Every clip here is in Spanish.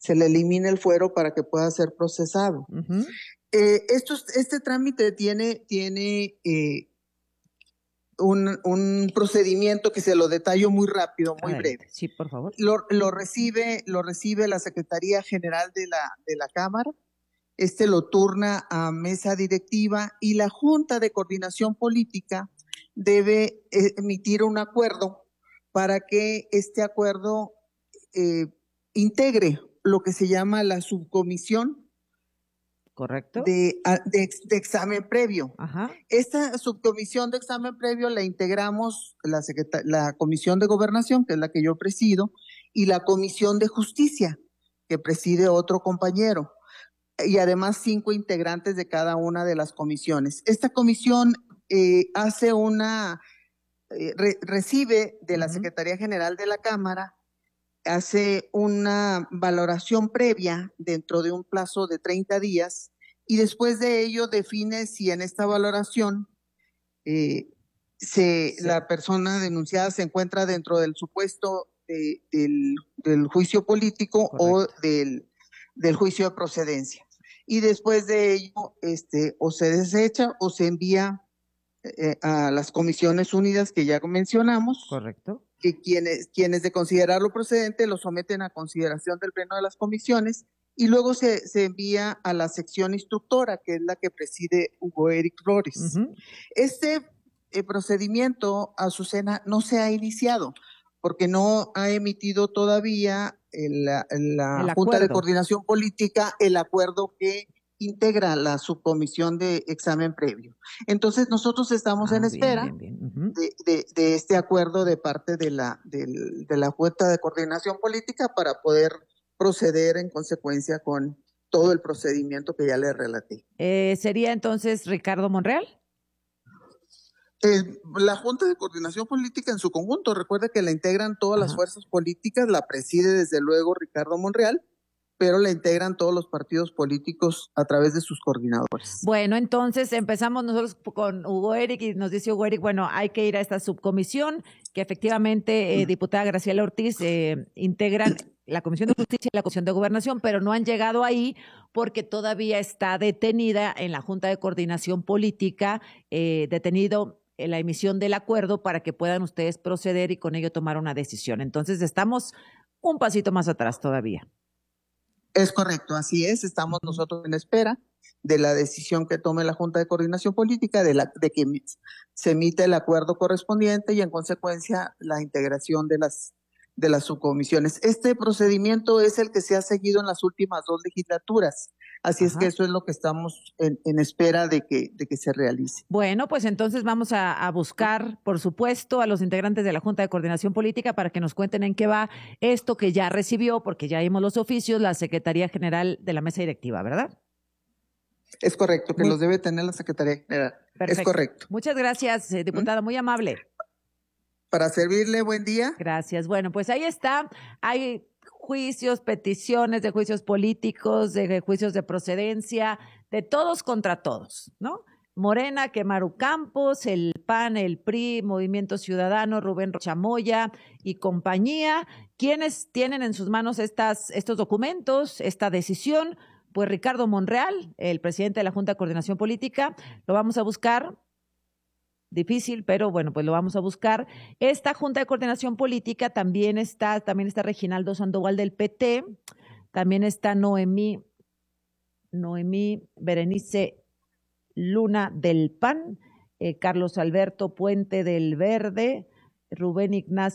se le elimina el fuero para que pueda ser procesado. Uh-huh. Este trámite tiene un procedimiento que se lo detallo muy rápido, muy breve. Sí, por favor. Lo recibe la Secretaría General de la Cámara, lo turna a mesa directiva y la Junta de Coordinación Política debe emitir un acuerdo para que este acuerdo integre lo que se llama la subcomisión. Correcto. De examen previo. Ajá. Esta subcomisión de examen previo la integramos la Comisión de Gobernación, que es la que yo presido, y la Comisión de Justicia, que preside otro compañero, y además 5 integrantes de cada una de las comisiones. Esta comisión hace recibe de la Secretaría General de la Cámara, hace una valoración previa dentro de un plazo de 30 días y después de ello define si en esta valoración la persona denunciada se encuentra dentro del supuesto del juicio político. Correcto. O del juicio de procedencia. Y después de ello o se desecha o se envía a las comisiones unidas que ya mencionamos. Correcto. Que quienes de considerarlo procedente lo someten a consideración del pleno de las comisiones y luego se envía a la sección instructora, que es la que preside Hugo Eric Flores. Uh-huh. Este procedimiento, Azucena, no se ha iniciado porque no ha emitido todavía la Junta de Coordinación Política el acuerdo que integra la subcomisión de examen previo. Entonces nosotros estamos en espera bien. Uh-huh. de este acuerdo de parte de la Junta de Coordinación Política para poder proceder en consecuencia con todo el procedimiento que ya le relaté. ¿Sería entonces Ricardo Monreal? La Junta de Coordinación Política en su conjunto, recuerda que la integran todas las fuerzas políticas, la preside desde luego Ricardo Monreal, pero la integran todos los partidos políticos a través de sus coordinadores. Bueno, entonces empezamos nosotros con Hugo Eric y nos dice Hugo Eric, bueno, hay que ir a esta subcomisión que efectivamente, diputada Graciela Ortiz, integran la Comisión de Justicia y la Comisión de Gobernación, pero no han llegado ahí porque todavía está detenida en la Junta de Coordinación Política, detenido en la emisión del acuerdo para que puedan ustedes proceder y con ello tomar una decisión. Entonces estamos un pasito más atrás todavía. Es correcto, así es. Estamos nosotros en espera de la decisión que tome la Junta de Coordinación Política, de que se emite el acuerdo correspondiente y en consecuencia la integración de las subcomisiones. Este procedimiento es el que se ha seguido en las últimas 2 legislaturas. Así es que eso es lo que estamos en espera de que se realice. Bueno, pues entonces vamos a buscar, por supuesto, a los integrantes de la Junta de Coordinación Política para que nos cuenten en qué va esto que ya recibió, porque ya vimos los oficios, la Secretaría General de la Mesa Directiva, ¿verdad? Es correcto, que los debe tener la Secretaría General. Perfecto. Es correcto. Muchas gracias, diputada, muy amable. Para servirle, buen día. Gracias. Bueno, pues ahí está. Hay juicios, peticiones de juicios políticos, de juicios de procedencia, de todos contra todos, ¿no? Morena, que Maru Campos, el PAN, el PRI, Movimiento Ciudadano, Rubén Chamoya y compañía. ¿Quiénes tienen en sus manos estos documentos, esta decisión? Pues Ricardo Monreal, el presidente de la Junta de Coordinación Política. Lo vamos a buscar. Difícil, pero bueno, pues lo vamos a buscar. Esta Junta de Coordinación Política también está Reginaldo Sandoval del PT, también está Noemí Berenice Luna del PAN, Carlos Alberto Puente del Verde, Rubén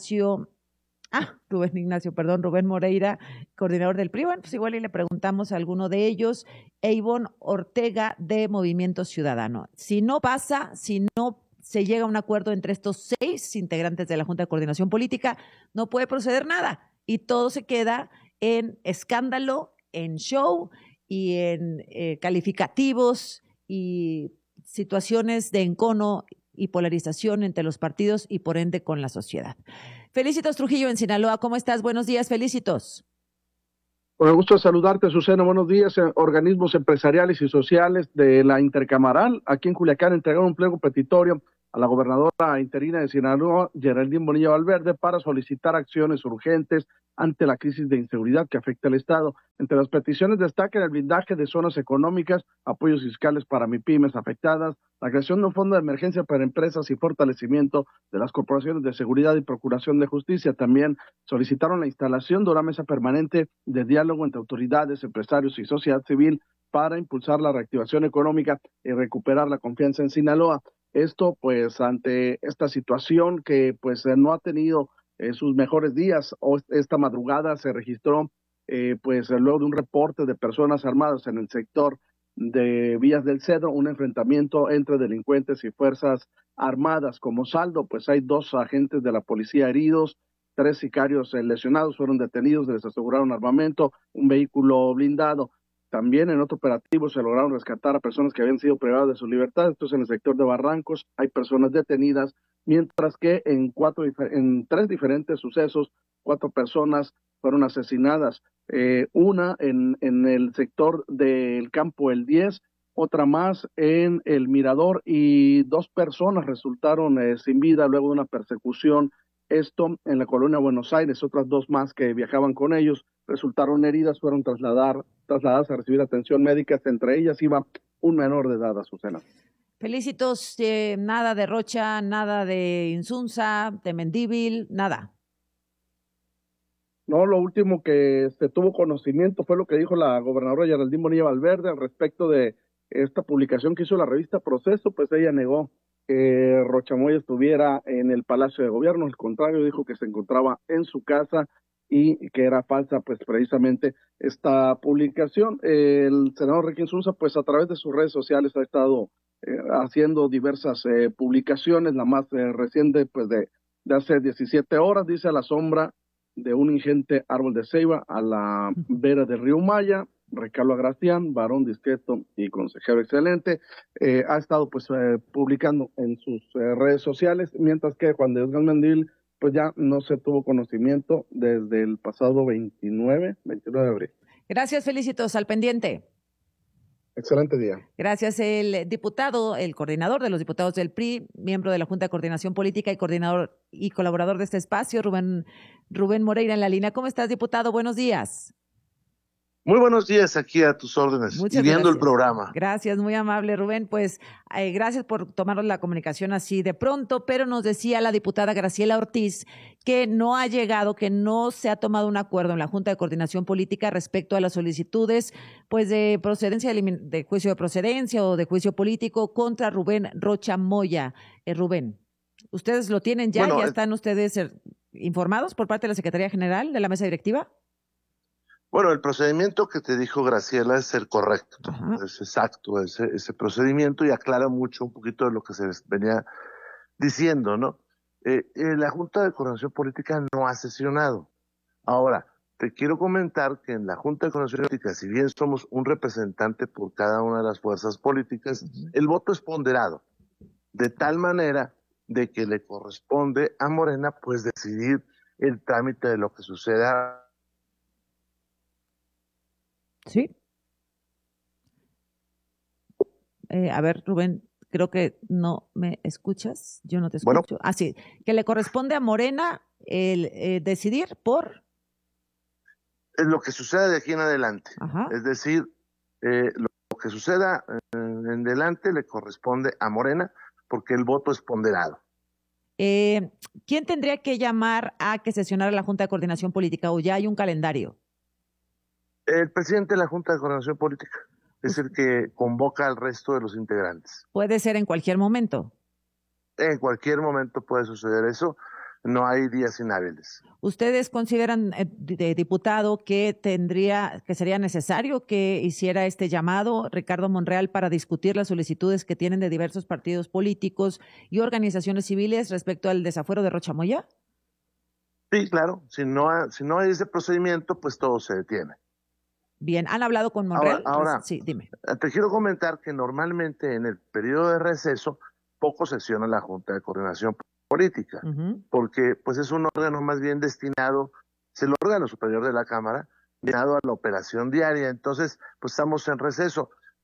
Moreira, coordinador del PRI. Bueno, pues igual y le preguntamos a alguno de ellos, e Ivonne Ortega de Movimiento Ciudadano. Si no se llega a un acuerdo entre estos 6 integrantes de la Junta de Coordinación Política, no puede proceder nada y todo se queda en escándalo, en show y en calificativos y situaciones de encono y polarización entre los partidos y por ende con la sociedad. Felicitos Trujillo en Sinaloa, ¿cómo estás? Buenos días, Felicitos. Con el gusto de saludarte, Azucena. Buenos días. Organismos empresariales y sociales de la Intercamaral aquí en Culiacán entregaron un pliego petitorio a la gobernadora interina de Sinaloa, Geraldine Bonilla Valverde, para solicitar acciones urgentes ante la crisis de inseguridad que afecta al Estado. Entre las peticiones destacan el blindaje de zonas económicas, apoyos fiscales para MIPYMES afectadas, la creación de un fondo de emergencia para empresas y fortalecimiento de las corporaciones de seguridad y procuración de justicia. También solicitaron la instalación de una mesa permanente de diálogo entre autoridades, empresarios y sociedad civil para impulsar la reactivación económica y recuperar la confianza en Sinaloa. Esto pues ante esta situación que pues no ha tenido sus mejores días. Esta madrugada se registró pues luego de un reporte de personas armadas en el sector de Villas del Cedro, un enfrentamiento entre delincuentes y fuerzas armadas. Como saldo, pues hay 2 agentes de la policía heridos, 3 sicarios lesionados fueron detenidos, les aseguraron armamento, un vehículo blindado. También en otro operativo se lograron rescatar a personas que habían sido privadas de su libertad. Esto es en el sector de Barrancos, hay personas detenidas, mientras que en 3 diferentes sucesos, 4 personas fueron asesinadas. Una en el sector del Campo El 10, otra más en el Mirador, y 2 personas resultaron sin vida luego de una persecución. Esto en la colonia Buenos Aires. Otras 2 más que viajaban con ellos resultaron heridas, fueron trasladadas a recibir atención médica. Entre ellas iba un menor de edad, Azucena. Felicitos, nada de Rocha, nada de Insunza, de Mendívil, nada. No, lo último que se tuvo conocimiento fue lo que dijo la gobernadora Geraldine Bonilla Valverde al respecto de esta publicación que hizo la revista Proceso. Pues ella negó que Rocha Moya estuviera en el Palacio de Gobierno, al contrario, dijo que se encontraba en su casa y que era falsa pues precisamente esta publicación. El senador Ricky Insunza pues a través de sus redes sociales ha estado haciendo diversas publicaciones, la más reciente pues de hace 17 horas, dice: a la sombra de un ingente árbol de ceiba a la vera del río Maya, Recalo Agracián, varón discreto y consejero excelente, ha estado pues publicando en sus redes sociales, mientras que Juan de Dios Mendívil pues ya no se tuvo conocimiento desde el pasado 29 de abril. Gracias, Felicitos, al pendiente. Excelente día. Gracias. El diputado, el coordinador de los diputados del PRI, miembro de la Junta de Coordinación Política y coordinador y colaborador de este espacio, Rubén Moreira en la línea. ¿Cómo estás, diputado? Buenos días. Muy buenos días, aquí a tus órdenes. Muchas y viendo gracias. El programa. Gracias, muy amable, Rubén. Pues gracias por tomarnos la comunicación así de pronto, pero nos decía la diputada Graciela Ortiz que no ha llegado, que no se ha tomado un acuerdo en la Junta de Coordinación Política respecto a las solicitudes pues de procedencia, de juicio de procedencia o de juicio político contra Rubén Rocha Moya. Rubén, ¿ustedes lo tienen ya? Bueno, ¿Ya están ustedes informados por parte de la Secretaría General de la Mesa Directiva? Bueno, el procedimiento que te dijo Graciela es el correcto, es exacto ese procedimiento, y aclara mucho un poquito de lo que se venía diciendo, ¿no? La Junta de Coordinación Política no ha sesionado. Ahora, te quiero comentar que en la Junta de Coordinación Política, si bien somos un representante por cada una de las fuerzas políticas, el voto es ponderado, de tal manera de que le corresponde a Morena pues decidir el trámite de lo que suceda. Sí. A ver, Rubén, creo que no me escuchas. Yo no te escucho. Bueno, Ah, sí, que le corresponde a Morena el decidir por lo que suceda de aquí en adelante. Ajá. Es decir, lo que suceda en adelante le corresponde a Morena porque el voto es ponderado. ¿Quién tendría que llamar a que sesionara la Junta de Coordinación Política o ya hay un calendario? El presidente de la Junta de Coordinación Política es el que convoca al resto de los integrantes. Puede ser en cualquier momento. En cualquier momento puede suceder eso, no hay días inhábiles. ¿Ustedes consideran, diputado, que sería necesario que hiciera este llamado Ricardo Monreal para discutir las solicitudes que tienen de diversos partidos políticos y organizaciones civiles respecto al desafuero de Rocha Moya? Sí, claro, si no hay ese procedimiento, pues todo se detiene. Bien, ¿han hablado con Monreal? Ahora, sí, dime. Te quiero comentar que normalmente en el periodo de receso poco sesiona la Junta de Coordinación Política, porque pues es un órgano más bien destinado, es el órgano superior de la Cámara, destinado a la operación diaria. Entonces, pues estamos en receso.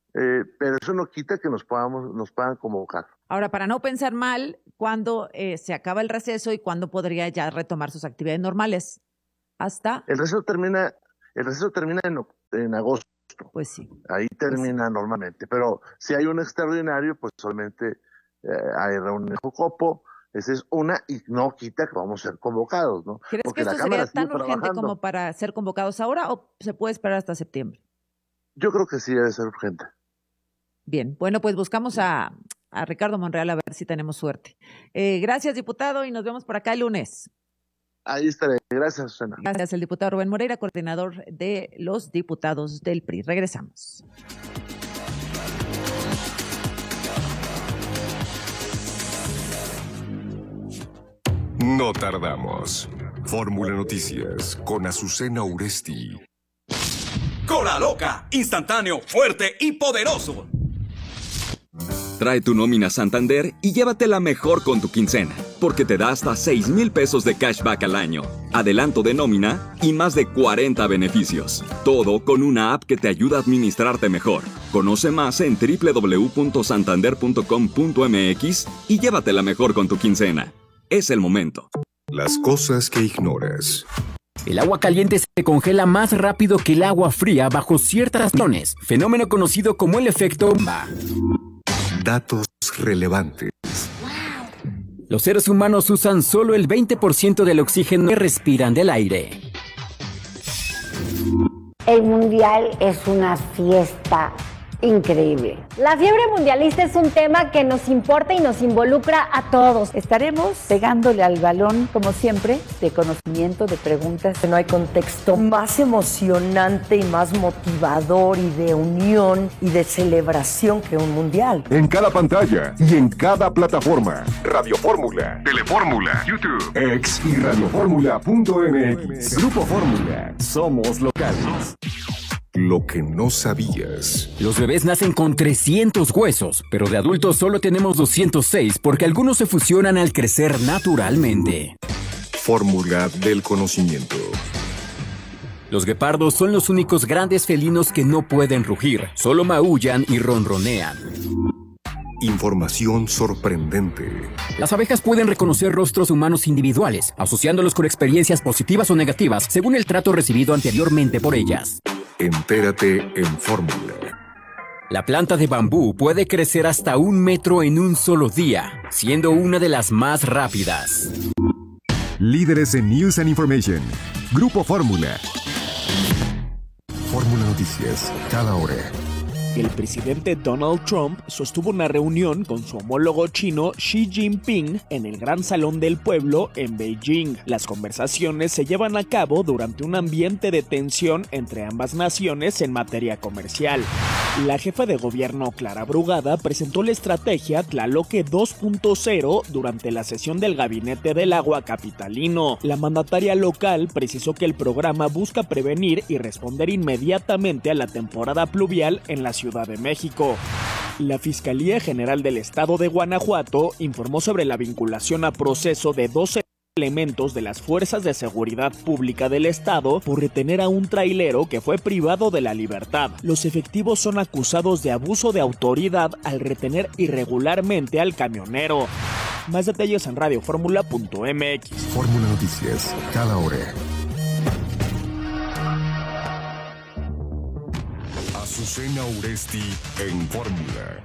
pero eso no quita que nos puedan convocar. Ahora, para no pensar mal, ¿cuándo se acaba el receso y cuándo podría ya retomar sus actividades normales? ¿Hasta? El receso termina en agosto. Pues sí. Ahí termina normalmente, pero si hay un extraordinario, pues solamente hay reunión de Jocopo. Esa es una, y no quita que vamos a ser convocados, ¿no? ¿Crees Porque que la esto Cámara sería tan sigue urgente trabajando. como para ser convocados ahora o se puede esperar hasta septiembre? Yo creo que sí debe ser urgente. Bien, bueno, pues buscamos a Ricardo Monreal a ver si tenemos suerte. Gracias, diputado, y nos vemos por acá el lunes. Ahí estaré. Gracias, Susana. Gracias, el diputado Rubén Moreira, coordinador de los diputados del PRI. Regresamos. No tardamos. Fórmula Noticias con Azucena Uresti. Cola Loca, instantáneo, fuerte y poderoso. Trae tu nómina Santander y llévatela mejor con tu quincena, porque te da hasta 6,000 pesos de cashback al año, adelanto de nómina y más de 40 beneficios. Todo con una app que te ayuda a administrarte mejor. Conoce más en www.santander.com.mx y llévatela mejor con tu quincena. Es el momento. Las cosas que ignoras. El agua caliente se congela más rápido que el agua fría bajo ciertas condiciones, fenómeno conocido como el efecto MA. Datos relevantes. Los seres humanos usan solo el 20% del oxígeno que respiran del aire. El mundial es una fiesta increíble. La fiebre mundialista es un tema que nos importa y nos involucra a todos. Estaremos pegándole al balón, como siempre, de conocimiento, de preguntas. No hay contexto más emocionante y más motivador y de unión y de celebración que un mundial. En cada pantalla y en cada plataforma. Radio Fórmula, Telefórmula, YouTube, X y radioformula.mx. Grupo Fórmula. Somos locales. Lo que no sabías. Los bebés nacen con 300 huesos, pero de adultos solo tenemos 206 porque algunos se fusionan al crecer naturalmente. Fórmula del conocimiento. Los guepardos son los únicos grandes felinos que no pueden rugir, solo maullan y ronronean. Información sorprendente. Las abejas pueden reconocer rostros humanos individuales, asociándolos con experiencias positivas o negativas según el trato recibido anteriormente por ellas. Entérate en Fórmula. La planta de bambú puede crecer hasta 1 metro en un solo día, siendo una de las más rápidas. Líderes en News and Information. Grupo Fórmula. Fórmula Noticias, cada hora. El presidente Donald Trump sostuvo una reunión con su homólogo chino Xi Jinping en el Gran Salón del Pueblo en Beijing. Las conversaciones se llevan a cabo durante un ambiente de tensión entre ambas naciones en materia comercial. La jefa de gobierno Clara Brugada presentó la estrategia Tlaloque 2.0 durante la sesión del Gabinete del Agua capitalino. La mandataria local precisó que el programa busca prevenir y responder inmediatamente a la temporada pluvial en la Ciudad de México. La Fiscalía General del Estado de Guanajuato informó sobre la vinculación a proceso de 12 elementos de las Fuerzas de Seguridad Pública del Estado por retener a un trailero que fue privado de la libertad. Los efectivos son acusados de abuso de autoridad al retener irregularmente al camionero. Más detalles en radioformula.mx. Fórmula Noticias, cada hora. Azucena Uresti en Fórmula.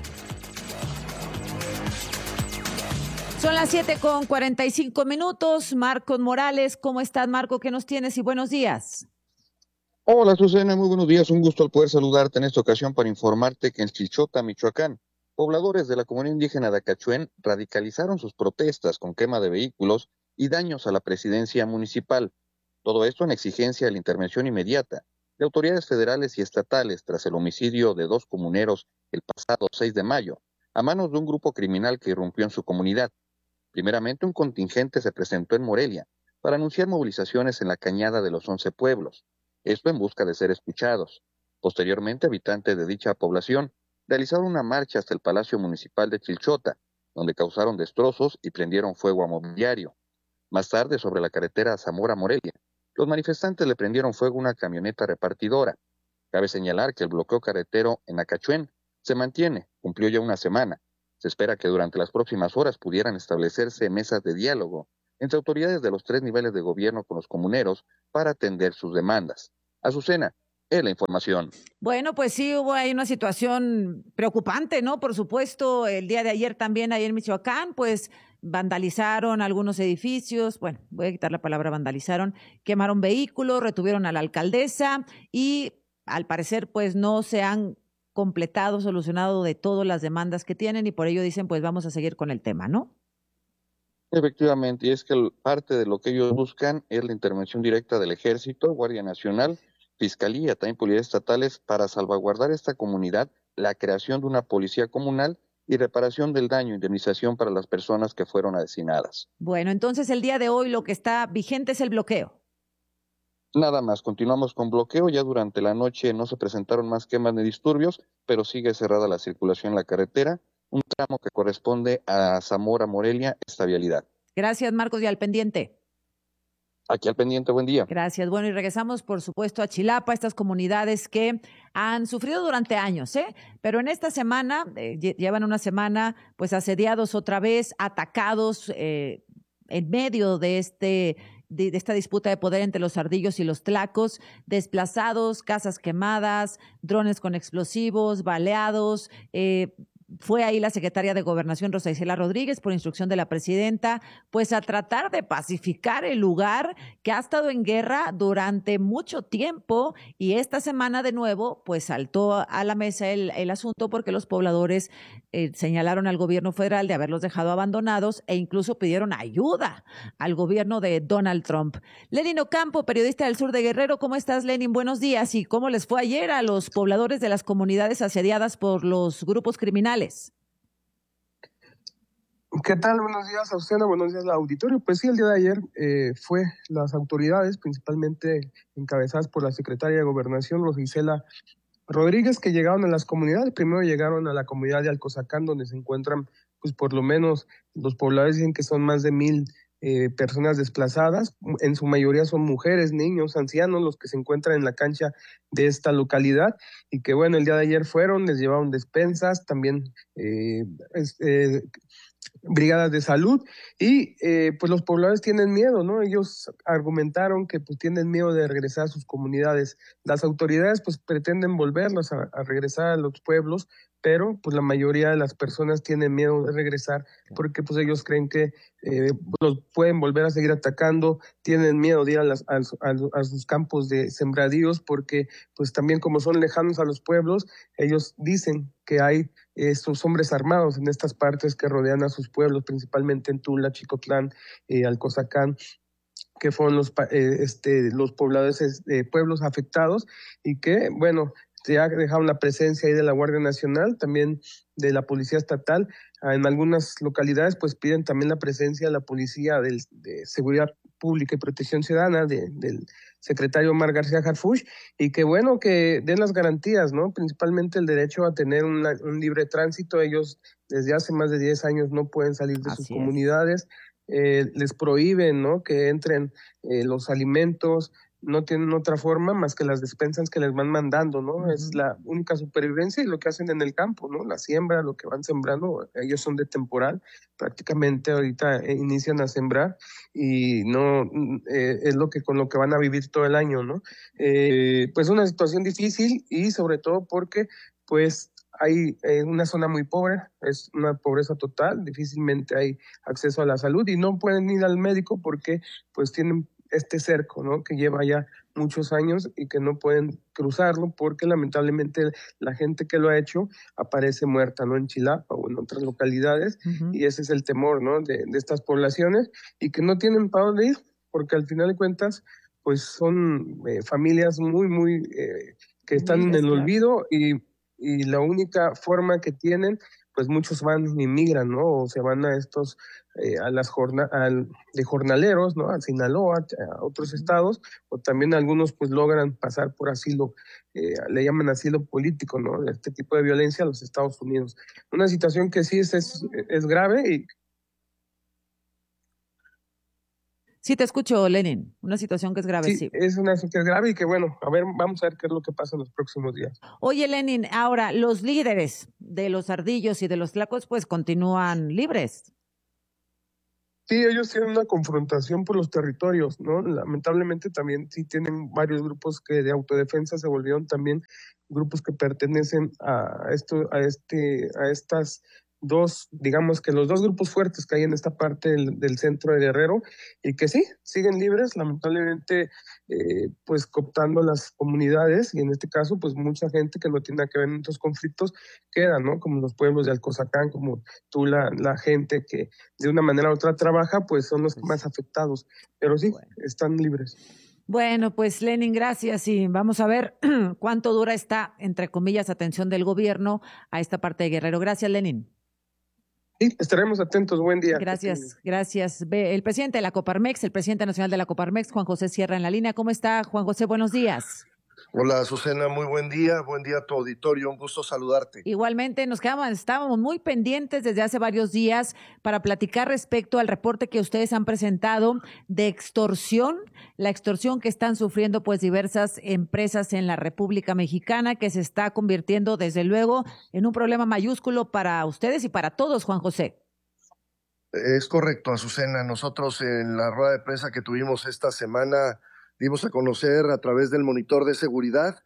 Son las 7:45. Marcos Morales, ¿cómo estás, Marco? ¿Qué nos tienes? Y buenos días. Hola, Azucena, muy buenos días. Un gusto al poder saludarte en esta ocasión para informarte que en Chilchota, Michoacán, pobladores de la comunidad indígena de Acachuén radicalizaron sus protestas con quema de vehículos y daños a la presidencia municipal. Todo esto en exigencia de la intervención inmediata de autoridades federales y estatales tras el homicidio de 2 comuneros el pasado 6 de mayo, a manos de un grupo criminal que irrumpió en su comunidad. Primeramente, un contingente se presentó en Morelia para anunciar movilizaciones en la Cañada de los 11 pueblos, esto en busca de ser escuchados. Posteriormente, habitantes de dicha población realizaron una marcha hasta el Palacio Municipal de Chilchota, donde causaron destrozos y prendieron fuego a mobiliario. Más tarde, sobre la carretera Zamora-Morelia, los manifestantes le prendieron fuego a una camioneta repartidora. Cabe señalar que el bloqueo carretero en Acachuén se mantiene, cumplió ya una semana. Se espera que durante las próximas horas pudieran establecerse mesas de diálogo entre autoridades de los 3 niveles de gobierno con los comuneros para atender sus demandas. Azucena, es la información. Bueno, pues sí, hubo ahí una situación preocupante, ¿no? Por supuesto, el día de ayer también, ahí en Michoacán, pues vandalizaron algunos edificios, bueno, voy a quitar la palabra vandalizaron, quemaron vehículos, retuvieron a la alcaldesa y al parecer pues no se han completado, solucionado de todas las demandas que tienen y por ello dicen pues vamos a seguir con el tema, ¿no? Efectivamente, y es que parte de lo que ellos buscan es la intervención directa del Ejército, Guardia Nacional, Fiscalía, también policías estatales, para salvaguardar esta comunidad, la creación de una policía comunal y reparación del daño, indemnización para las personas que fueron asesinadas. Bueno, entonces el día de hoy lo que está vigente es el bloqueo. Nada más, continuamos con bloqueo, ya durante la noche no se presentaron más quemas ni disturbios, pero sigue cerrada la circulación en la carretera, un tramo que corresponde a Zamora, Morelia, esta vialidad. Gracias, Marcos, y al pendiente. Aquí al pendiente, buen día. Gracias. Bueno, y regresamos, por supuesto, a Chilapa, estas comunidades que han sufrido durante años, pero en esta semana, llevan una semana, pues asediados otra vez, atacados en medio de esta disputa de poder entre los ardillos y los tlacos, desplazados, casas quemadas, drones con explosivos, baleados, fue ahí la secretaria de Gobernación, Rosa Isela Rodríguez, por instrucción de la presidenta, pues a tratar de pacificar el lugar que ha estado en guerra durante mucho tiempo y esta semana de nuevo, pues saltó a la mesa el asunto porque los pobladores señalaron al gobierno federal de haberlos dejado abandonados e incluso pidieron ayuda al gobierno de Donald Trump. Lenin Ocampo, periodista del sur de Guerrero, ¿cómo estás, Lenin? Buenos días. ¿Y cómo les fue ayer a los pobladores de las comunidades asediadas por los grupos criminales? ¿Qué tal? Buenos días, Azucena, buenos días al auditorio. Pues sí, el día de ayer fue las autoridades, principalmente encabezadas por la secretaria de Gobernación, Rosa Isela Rodríguez, que llegaron a las comunidades. Primero llegaron a la comunidad de Alcozacán, donde se encuentran, pues por lo menos, los pobladores dicen que son más de 1,000 personas desplazadas, en su mayoría son mujeres, niños, ancianos, los que se encuentran en la cancha de esta localidad, y que bueno, el día de ayer les llevaron despensas, también brigadas de salud, y pues los pobladores tienen miedo, ¿no? Ellos argumentaron que pues tienen miedo de regresar a sus comunidades. Las autoridades pues pretenden volverlos a regresar a los pueblos, pero pues la mayoría de las personas tienen miedo de regresar porque pues ellos creen que los pueden volver a seguir atacando, tienen miedo de ir a sus campos de sembradíos porque pues también como son lejanos a los pueblos, ellos dicen que hay estos hombres armados en estas partes que rodean a sus pueblos, principalmente en Tula, Chicotlán, Alcozacán, que fueron los pobladores pueblos afectados y que, bueno, ya dejaron la presencia ahí de la Guardia Nacional, también de la Policía Estatal. En algunas localidades pues piden también la presencia de la Policía de Seguridad Pública y Protección Ciudadana del secretario Omar García Harfuch, y que bueno, que den las garantías, ¿no? Principalmente el derecho a tener un libre tránsito. Ellos desde hace más de 10 años no pueden salir de sus comunidades, les prohíben, ¿no?, que entren los alimentos, no tienen otra forma más que las despensas que les van mandando, ¿no? Uh-huh. Es la única supervivencia y lo que hacen en el campo, ¿no? La siembra, lo que van sembrando, ellos son de temporal, prácticamente ahorita inician a sembrar y no es con lo que van a vivir todo el año, ¿no? Pues una situación difícil y sobre todo porque pues hay una zona muy pobre, es una pobreza total, difícilmente hay acceso a la salud y no pueden ir al médico porque pues tienen este cerco, ¿no?, que lleva ya muchos años y que no pueden cruzarlo porque lamentablemente la gente que lo ha hecho aparece muerta, ¿no?, en Chilapa o en otras localidades. Uh-huh. Y ese es el temor, ¿no?, de estas poblaciones y que no tienen para dónde ir porque al final de cuentas pues son familias muy que están en el olvido y la única forma que tienen, pues muchos van y migran, ¿no? O se van a estos, de jornaleros, ¿no? A Sinaloa, a otros estados, o también algunos pues logran pasar por asilo, le llaman asilo político, ¿no? De este tipo de violencia a los Estados Unidos. Una situación que sí es grave y... Sí, te escucho, Lenin. Una situación que es grave, sí. Es una situación que es grave y que, bueno, a ver, vamos a ver qué es lo que pasa en los próximos días. Oye, Lenin, ahora, los líderes de los ardillos y de los tlacos, pues, continúan libres. Sí, ellos tienen una confrontación por los territorios, ¿no? Lamentablemente también sí tienen varios grupos que de autodefensa se volvieron también grupos que pertenecen a estas dos, digamos que los dos grupos fuertes que hay en esta parte del centro de Guerrero y que sí, siguen libres, lamentablemente pues cooptando las comunidades y en este caso pues mucha gente que no tiene nada que ver en estos conflictos queda, ¿no? Como los pueblos de Alcozacán, como tú, la gente que de una manera u otra trabaja, pues son los más afectados, pero sí, están libres. Bueno, pues Lenin, gracias y vamos a ver cuánto dura esta, entre comillas, atención del gobierno a esta parte de Guerrero. Gracias, Lenin. Sí, estaremos atentos. Buen día. Gracias, gracias. El presidente de la Coparmex, el presidente nacional de la Coparmex, Juan José Sierra en la línea. ¿Cómo está, Juan José? Buenos días. Hola, Azucena, muy buen día a tu auditorio, un gusto saludarte. Igualmente, estábamos muy pendientes desde hace varios días para platicar respecto al reporte que ustedes han presentado de extorsión, la extorsión que están sufriendo pues diversas empresas en la República Mexicana, que se está convirtiendo desde luego en un problema mayúsculo para ustedes y para todos, Juan José. Es correcto, Azucena, nosotros en la rueda de prensa que tuvimos esta semana dimos a conocer a través del monitor de seguridad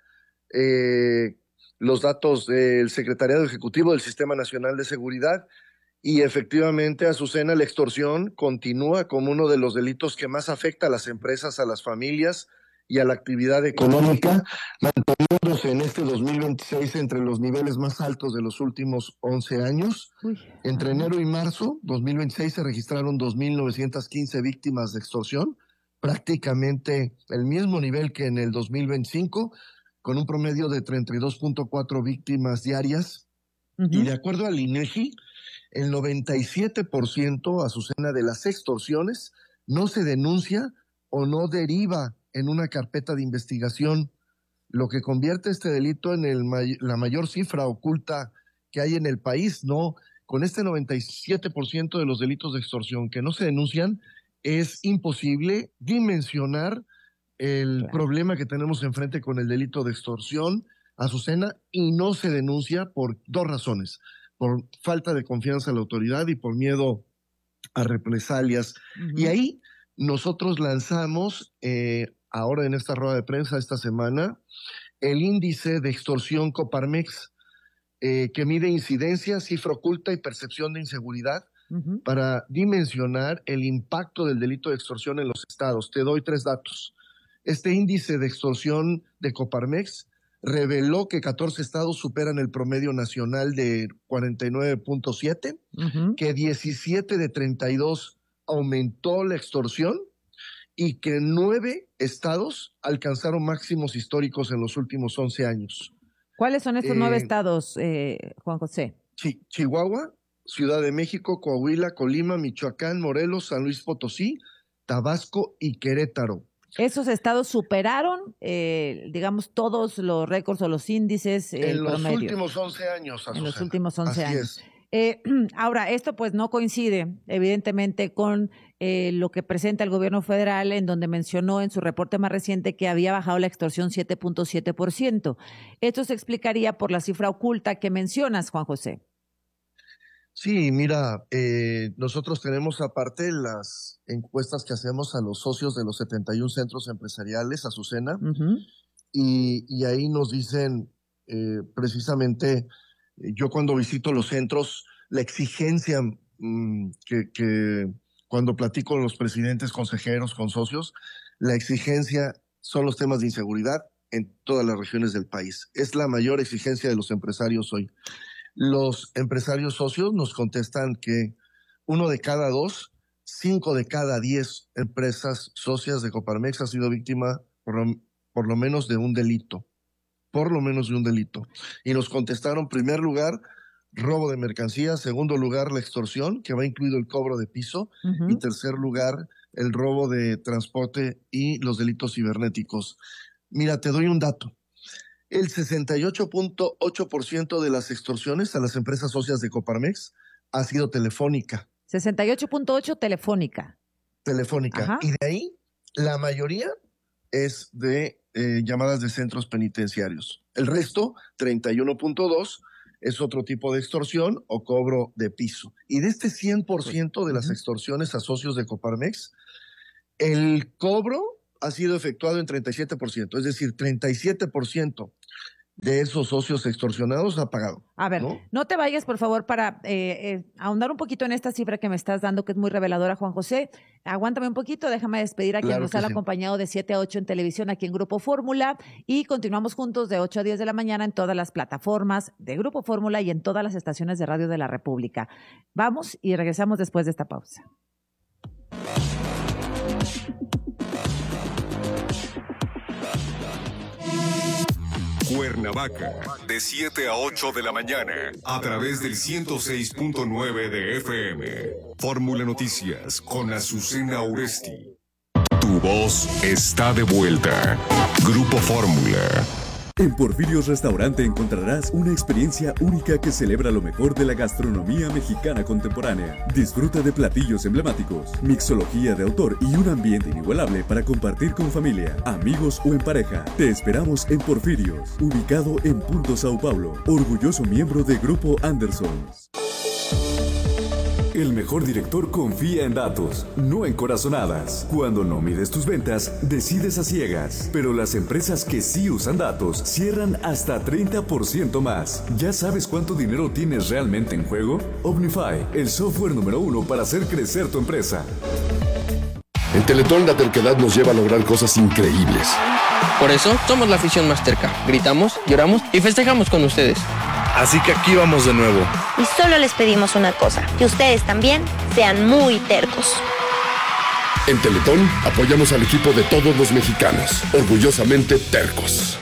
los datos del Secretariado Ejecutivo del Sistema Nacional de Seguridad y efectivamente, Azucena, la extorsión continúa como uno de los delitos que más afecta a las empresas, a las familias y a la actividad económica, manteniéndose en este 2026 entre los niveles más altos de los últimos 11 años. Entre enero y marzo 2026 se registraron 2.915 víctimas de extorsión, prácticamente el mismo nivel que en el 2025, con un promedio de 32.4 víctimas diarias. Y de acuerdo al INEGI, el 97%, Azucena, de las extorsiones no se denuncia o no deriva en una carpeta de investigación, lo que convierte este delito en la mayor cifra oculta que hay en el país, ¿no? Con este 97% de los delitos de extorsión que no se denuncian, es imposible dimensionar el problema que tenemos enfrente con el delito de extorsión, Azucena, y no se denuncia por dos razones: por falta de confianza en la autoridad y por miedo a represalias. Y ahí nosotros lanzamos, ahora en esta rueda de prensa esta semana, el índice de extorsión Coparmex, que mide incidencia, cifra oculta y percepción de inseguridad, para dimensionar el impacto del delito de extorsión en los estados. Te doy 3 datos. Este índice de extorsión de Coparmex reveló que 14 estados superan el promedio nacional de 49.7, que 17 de 32 aumentó la extorsión y que 9 estados alcanzaron máximos históricos en los últimos 11 años. ¿Cuáles son estos 9 estados, Juan José? Chihuahua, Ciudad de México, Coahuila, Colima, Michoacán, Morelos, San Luis Potosí, Tabasco y Querétaro. ¿Esos estados superaron, digamos, todos los récords o los índices en los promedio? Últimos 11 años, Azucena. En los últimos 11 Así años. Es. Ahora, esto pues no coincide, evidentemente, con lo que presenta el gobierno federal, en donde mencionó en su reporte más reciente que había bajado la extorsión 7.7%. Esto se explicaría por la cifra oculta que mencionas, Juan José. Sí, mira, nosotros tenemos aparte las encuestas que hacemos a los socios de los 71 centros empresariales, Azucena, y ahí nos dicen precisamente, yo cuando visito los centros, la exigencia que cuando platico con los presidentes, consejeros, con socios, la exigencia son los temas de inseguridad en todas las regiones del país. Es la mayor exigencia de los empresarios hoy. Los empresarios socios nos contestan que 1 de cada 2, 5 de cada 10 empresas socias de Coparmex ha sido víctima por lo menos de un delito. Por lo menos de un delito. Y nos contestaron, primer lugar, robo de mercancías; segundo lugar, la extorsión, que va incluido el cobro de piso; y tercer lugar, el robo de transporte y los delitos cibernéticos. Mira, te doy un dato. El 68.8% de las extorsiones a las empresas socias de Coparmex ha sido telefónica. 68.8 telefónica. Telefónica. Ajá. Y de ahí, la mayoría es de llamadas de centros penitenciarios. El resto, 31.2, es otro tipo de extorsión o cobro de piso. Y de este 100% de las extorsiones a socios de Coparmex, el cobro ha sido efectuado en 37%, es decir, 37% de esos socios extorsionados ha pagado. A ver, no te vayas, por favor, para ahondar un poquito en esta cifra que me estás dando, que es muy reveladora, Juan José. Aguántame un poquito, déjame despedir a quien nos ha acompañado de 7 a 8 en televisión aquí en Grupo Fórmula, y continuamos juntos de 8 a 10 de la mañana en todas las plataformas de Grupo Fórmula y en todas las estaciones de radio de la República. Vamos y regresamos después de esta pausa. Cuernavaca, de 7 a 8 de la mañana, a través del 106.9 de FM. Fórmula Noticias con Azucena Oresti. Tu voz está de vuelta. Grupo Fórmula. En Porfirio's Restaurante encontrarás una experiencia única que celebra lo mejor de la gastronomía mexicana contemporánea. Disfruta de platillos emblemáticos, mixología de autor y un ambiente inigualable para compartir con familia, amigos o en pareja. Te esperamos en Porfirio's, ubicado en Punto Sao Paulo, orgulloso miembro de Grupo Andersons. El mejor director confía en datos, no en corazonadas. Cuando no mides tus ventas, decides a ciegas. Pero las empresas que sí usan datos cierran hasta 30% más. ¿Ya sabes cuánto dinero tienes realmente en juego? Omnify, el software número 1 para hacer crecer tu empresa. En Teletón la terquedad nos lleva a lograr cosas increíbles. Por eso somos la afición más terca. Gritamos, lloramos y festejamos con ustedes. Así que aquí vamos de nuevo. Y solo les pedimos una cosa, que ustedes también sean muy tercos. En Teletón apoyamos al equipo de todos los mexicanos, orgullosamente tercos.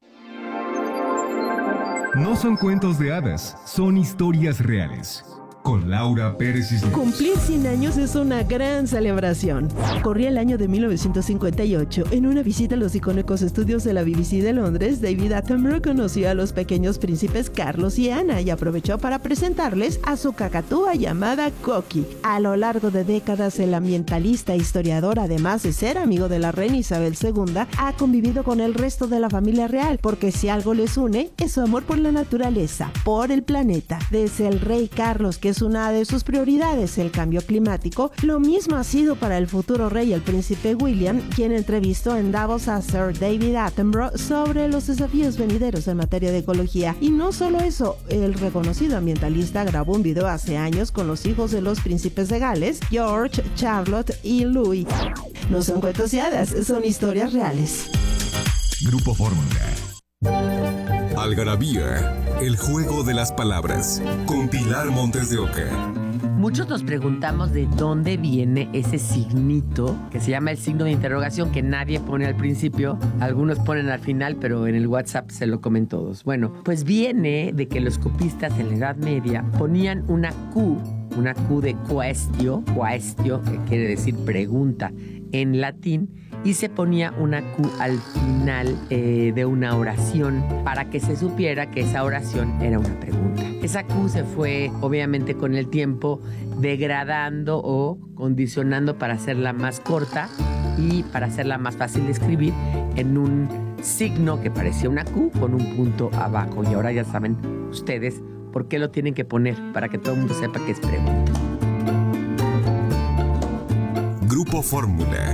No son cuentos de hadas, son historias reales. Con Laura Pérez Cisneros. Cumplir 100 años es una gran celebración. Corría el año de 1958. En una visita a los icónicos estudios de la BBC de Londres, David Attenborough conoció a los pequeños príncipes Carlos y Ana y aprovechó para presentarles a su cacatúa llamada Coqui. A lo largo de décadas, el ambientalista e historiador, además de ser amigo de la reina Isabel II, ha convivido con el resto de la familia real, porque si algo les une, es su amor por la naturaleza, por el planeta. Desde el rey Carlos, que es una de sus prioridades, el cambio climático, lo mismo ha sido para el futuro rey, el príncipe William, quien entrevistó en Davos a Sir David Attenborough sobre los desafíos venideros en materia de ecología. Y no solo eso, el reconocido ambientalista grabó un video hace años con los hijos de los príncipes de Gales, George, Charlotte y Louis. No son cuentos de hadas, son historias reales. Grupo Fórmula. Algarabía, el juego de las palabras, con Pilar Montes de Oca. Muchos nos preguntamos de dónde viene ese signito que se llama el signo de interrogación, que nadie pone al principio, algunos ponen al final, pero en el WhatsApp se lo comen todos. Bueno, pues viene de que los copistas en la Edad Media ponían una Q de quaestio, que quiere decir pregunta en latín, y se ponía una Q al final de una oración para que se supiera que esa oración era una pregunta. Esa Q se fue, obviamente, con el tiempo degradando o condicionando para hacerla más corta y para hacerla más fácil de escribir en un signo que parecía una Q con un punto abajo. Y ahora ya saben ustedes por qué lo tienen que poner, para que todo el mundo sepa que es pregunta. Grupo Fórmula.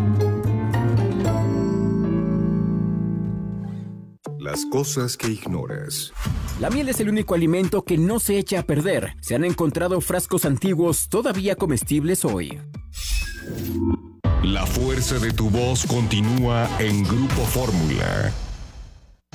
Las cosas que ignoras. La miel es el único alimento que no se echa a perder. Se han encontrado frascos antiguos todavía comestibles hoy. La fuerza de tu voz continúa en Grupo Fórmula.